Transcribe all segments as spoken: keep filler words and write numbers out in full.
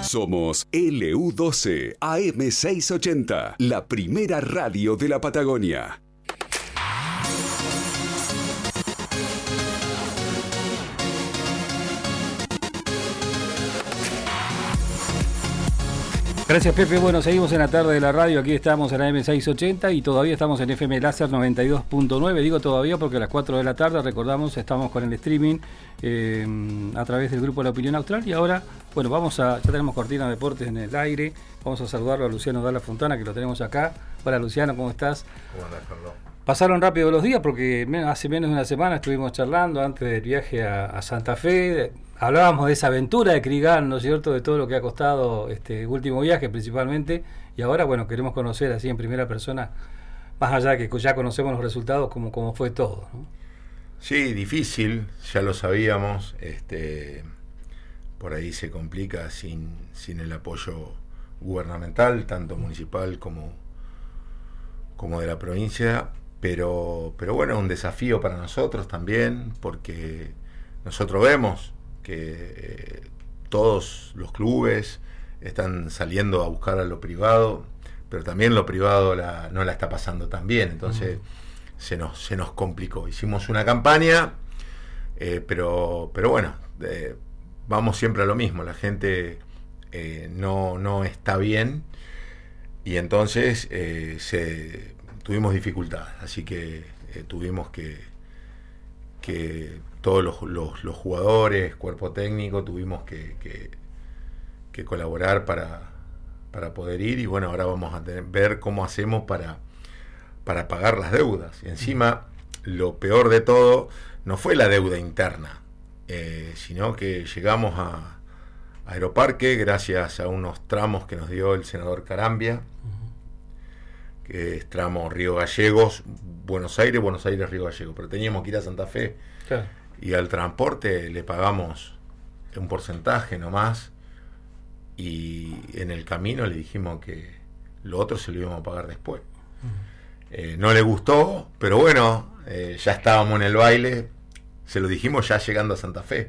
Somos L U doce A M seiscientos ochenta, la primera radio de la Patagonia. Gracias, Pepe. Bueno, seguimos en la tarde de la radio. Aquí estamos en la A M seiscientos ochenta y todavía estamos en F M Láser noventa y dos punto nueve. Digo todavía porque a las cuatro de la tarde, recordamos, estamos con el streaming eh, a través del grupo La Opinión Austral. Y ahora, bueno, vamos a, ya tenemos Cortina Deportes en el aire. Vamos a saludarlo a Luciano Dalla Fontana, que lo tenemos acá. Hola, Luciano, ¿cómo estás? ¿Cómo andás, Carlos? Pasaron rápido los días porque hace menos de una semana estuvimos charlando antes del viaje a, a Santa Fe. Hablábamos de esa aventura de Krigán, ¿no es cierto?, de todo lo que ha costado este último viaje principalmente, y ahora, bueno, queremos conocer así en primera persona, más allá de que ya conocemos los resultados, cómo, cómo fue todo, ¿no? Sí, difícil, ya lo sabíamos, este, por ahí se complica sin, sin el apoyo gubernamental, tanto municipal como, como de la provincia, pero, pero bueno, es un desafío para nosotros también, porque nosotros vemos que eh, todos los clubes están saliendo a buscar a lo privado, pero también lo privado la, no la está pasando tan bien, entonces uh-huh. se nos se nos complicó. Hicimos una campaña, eh, pero pero bueno, eh, vamos siempre a lo mismo, la gente eh, no, no está bien y entonces eh, se, tuvimos dificultades, así que eh, tuvimos que, que todos los, los, los jugadores, cuerpo técnico, tuvimos que, que, que colaborar para, para poder ir y bueno, ahora vamos a tener, ver cómo hacemos para, para pagar las deudas. Y encima, lo peor de todo no fue la deuda interna, eh, sino que llegamos a, a Aeroparque gracias a unos tramos que nos dio el senador Carambia, que es tramo Río Gallegos, Buenos Aires, Buenos Aires, Río Gallegos, pero teníamos que ir a Santa Fe. Claro. Y al transporte le pagamos un porcentaje nomás y en el camino le dijimos que lo otro se lo íbamos a pagar después. Uh-huh. Eh, no le gustó, pero bueno, eh, ya estábamos en el baile, se lo dijimos ya llegando a Santa Fe.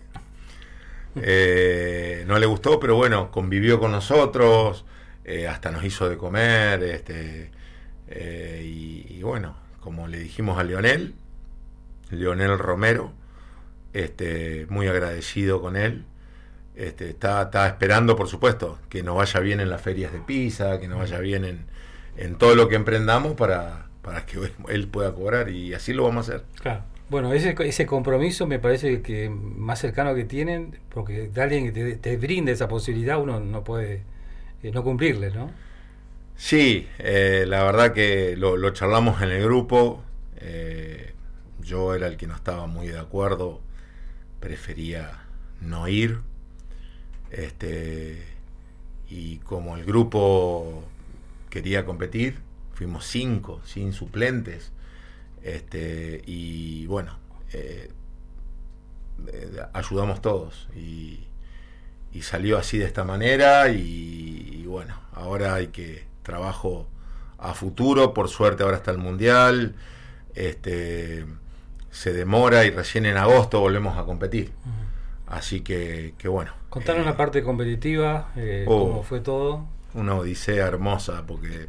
Eh, no le gustó, pero bueno, convivió con nosotros, eh, hasta nos hizo de comer, este, eh, y, y bueno, como le dijimos a Leonel, Leonel Romero, este, muy agradecido con él, este, está, está esperando, por supuesto, que nos vaya bien en las ferias de Pisa, que nos vaya bien en, en todo lo que emprendamos para, para que él pueda cobrar, y así lo vamos a hacer. Claro. Bueno, ese, ese compromiso me parece que más cercano que tienen, porque de alguien que te, te brinde esa posibilidad, uno no puede eh, no cumplirle, ¿no? Sí, eh, la verdad que lo, lo charlamos en el grupo. eh, Yo era el que no estaba muy de acuerdo, prefería no ir, este, y como el grupo quería competir, fuimos cinco, sin suplentes, este, y bueno, eh, eh, ayudamos todos, y, y salió así de esta manera, y, y bueno, ahora hay que trabajo a futuro, por suerte ahora está el Mundial, este... se demora y recién en agosto volvemos a competir. Uh-huh. Así que, que bueno. Contanos eh, la parte competitiva, eh, oh, cómo fue todo. Una odisea hermosa, porque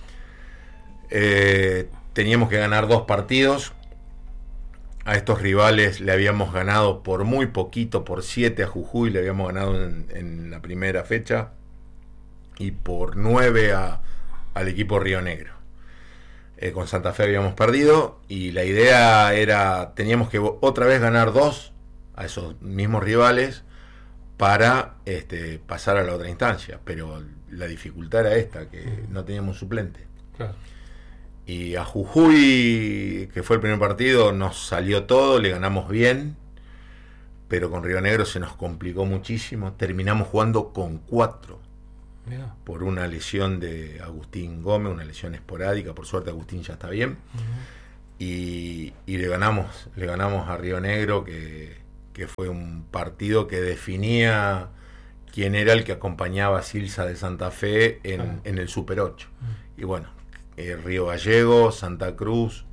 eh, teníamos que ganar dos partidos. A estos rivales le habíamos ganado por muy poquito, por siete a Jujuy, le habíamos ganado en, en la primera fecha, y por nueve a, al equipo Río Negro. Eh, con Santa Fe habíamos perdido y la idea era, teníamos que otra vez ganar dos a esos mismos rivales para este, pasar a la otra instancia, pero la dificultad era esta, que no teníamos suplente. Claro. Y a Jujuy, que fue el primer partido, nos salió todo, le ganamos bien, pero con Río Negro se nos complicó muchísimo, terminamos jugando con cuatro. Mira. Por una lesión de Agustín Gómez, una lesión esporádica, por suerte Agustín ya está bien, uh-huh. y, y le ganamos le ganamos a Río Negro, que, que fue un partido que definía quién era el que acompañaba a Silsa de Santa Fe en, uh-huh. en el Super ocho, uh-huh. y bueno, eh, Río Gallegos, Santa Cruz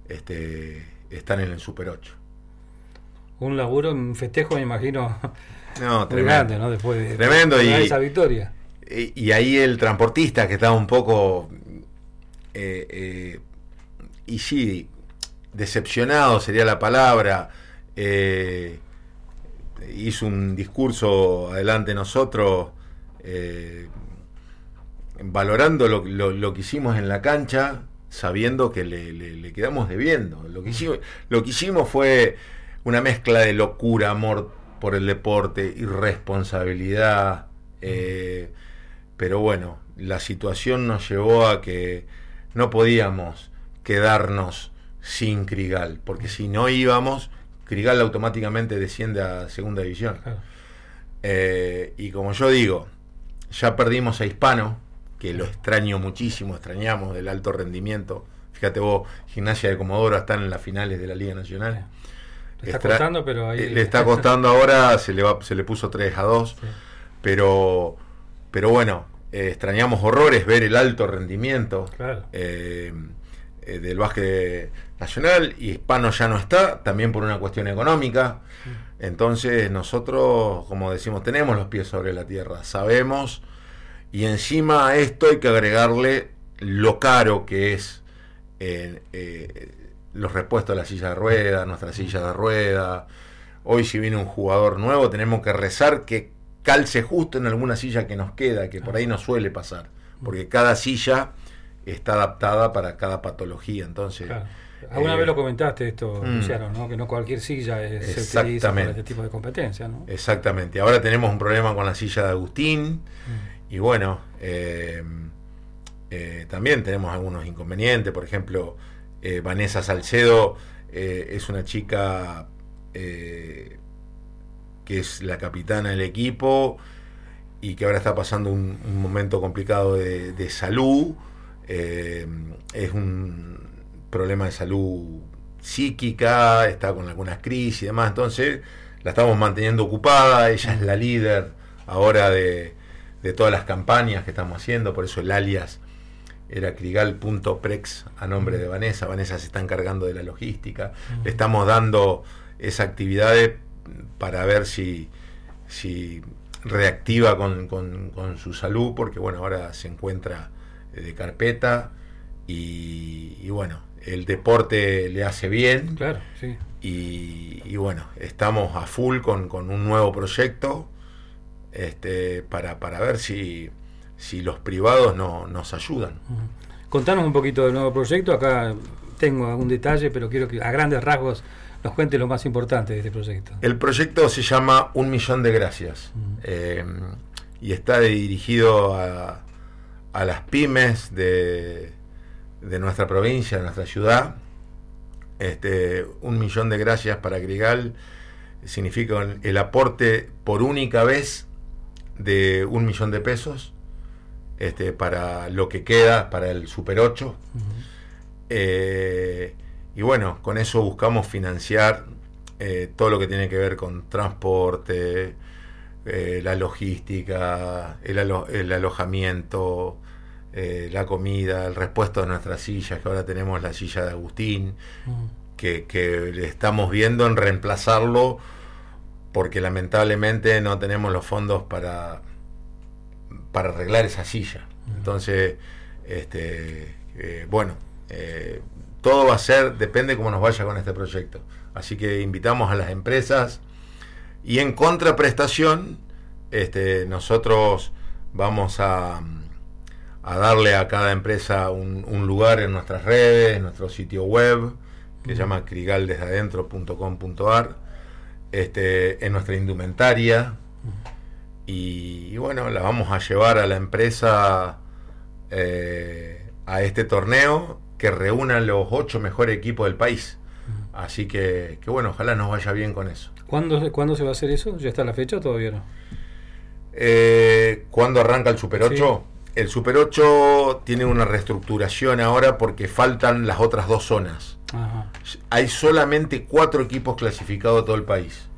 este, están en el Super ocho. Un laburo, un festejo, me imagino No, muy tremendo. grande, ¿no? Después de, Tremendo, de, de y, esa victoria. Y, y ahí el transportista que estaba un poco, eh, eh, y sí, decepcionado sería la palabra, eh, hizo un discurso adelante de nosotros, eh, valorando lo, lo, lo que hicimos en la cancha, sabiendo que le, le, le quedamos debiendo. Lo que, hicimos, lo que hicimos fue una mezcla de locura, amor por el deporte, irresponsabilidad, eh, pero bueno, la situación nos llevó a que no podíamos quedarnos sin Crigal, porque si no íbamos, Crigal automáticamente desciende a segunda división. Claro. Eh, y como yo digo, ya perdimos a Hispano, que lo extraño muchísimo, extrañamos del alto rendimiento. Fíjate vos, Gimnasia de Comodoro están en las finales de la Liga Nacional. Le está Extra costando, pero ahí... Le está costando ahora, se le, va, se le puso tres a dos, sí. pero, pero bueno, eh, extrañamos horrores ver el alto rendimiento. Claro. eh, eh, del básquet nacional, y Hispano ya no está, también por una cuestión económica. Sí. Entonces nosotros, como decimos, tenemos los pies sobre la tierra, sabemos, y encima a esto hay que agregarle lo caro que es eh, eh, los repuestos de la silla de rueda, nuestra silla de rueda. Hoy si viene un jugador nuevo tenemos que rezar que calce justo en alguna silla que nos queda, que por ahí no suele pasar, porque cada silla está adaptada para cada patología. Entonces, claro. Alguna eh, vez lo comentaste esto, mm, Luciano, ¿no? Que no cualquier silla es, se utiliza para este tipo de competencia, ¿no? Exactamente. Ahora tenemos un problema con la silla de Agustín, mm, y bueno, eh, eh, también tenemos algunos inconvenientes. Por ejemplo, eh, Vanessa Salcedo eh, es una chica eh, que es la capitana del equipo y que ahora está pasando un, un momento complicado de, de salud. Eh, es un problema de salud psíquica, está con algunas crisis y demás, entonces la estamos manteniendo ocupada. Ella es la líder ahora de, de todas las campañas que estamos haciendo, por eso el alias era crigal punto prex a nombre de Vanessa. Vanessa se está encargando de la logística, le estamos dando esa actividad para ver si, si reactiva con, con, con su salud, porque bueno, ahora se encuentra de carpeta y, y bueno, el deporte le hace bien. Claro, sí. Y, y bueno, estamos a full con, con un nuevo proyecto este, para, para ver si, si los privados no, nos ayudan. Uh-huh. Contanos un poquito del nuevo proyecto. Acá tengo algún detalle, pero quiero que a grandes rasgos nos cuente lo más importante de este proyecto. El proyecto se llama Un Millón de Gracias, uh-huh, eh, y está dirigido a a las pymes de, de nuestra provincia, de nuestra ciudad. Este, un millón de gracias para Crigal significa el aporte por única vez de un millón de pesos este, para lo que queda, para el Super ocho. Uh-huh. Eh, y bueno, con eso buscamos financiar eh, todo lo que tiene que ver con transporte, eh, la logística, el, alo- el alojamiento, eh, la comida, el repuesto de nuestras sillas, que ahora tenemos la silla de Agustín, mm. que, que le estamos viendo en reemplazarlo, porque lamentablemente no tenemos los fondos para, para arreglar esa silla. Mm. Entonces, este, eh, bueno, eh, todo va a ser, depende cómo nos vaya con este proyecto. Así que invitamos a las empresas. Y en contraprestación, este, nosotros vamos a, a darle a cada empresa un, un lugar en nuestras redes, en nuestro sitio web, que se llama crigal desde adentro punto com punto a r, este, en nuestra indumentaria, y, y bueno, la vamos a llevar a la empresa eh, a este torneo que reúna los ocho mejores equipos del país. Así que, que bueno, ojalá nos vaya bien con eso. ¿Cuándo, ¿Cuándo se va a hacer eso? ¿Ya está la fecha o todavía no? Eh, ¿Cuándo arranca el Super ocho? Sí. El Super ocho tiene una reestructuración ahora porque faltan las otras dos zonas. Ajá. Hay solamente cuatro equipos clasificados de todo el país.